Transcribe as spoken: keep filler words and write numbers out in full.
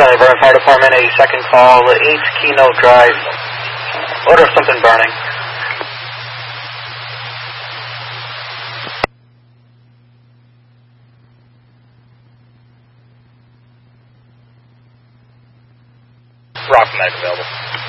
Uh, Vernon Fire Department, a second call, eight Keynote Drive. Order of something burning. Rock Mag available.